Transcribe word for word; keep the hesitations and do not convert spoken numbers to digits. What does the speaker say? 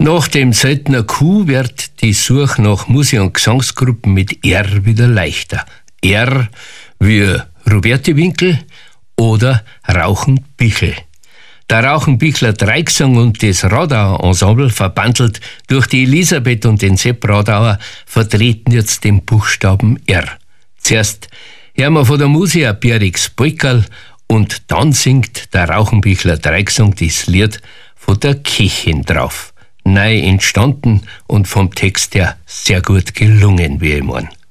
Nach dem seltenen Q wird die Suche nach Musik- und Gesangsgruppen mit R wieder leichter. R wie Roberti-Winkel oder Rauchen-Bichl. Der Rauchen-Bichler Dreigesang und das Radauer Ensemble, verbandelt durch die Elisabeth und den Sepp Radauer, vertreten jetzt den Buchstaben R. Zuerst hören wir von der Musik ein Pierix Polkerl und dann singt der Rauchen-Bichler Dreigesang das Lied von der Kechin drauf. Neu entstanden und vom Text her sehr gut gelungen, wie ich mein.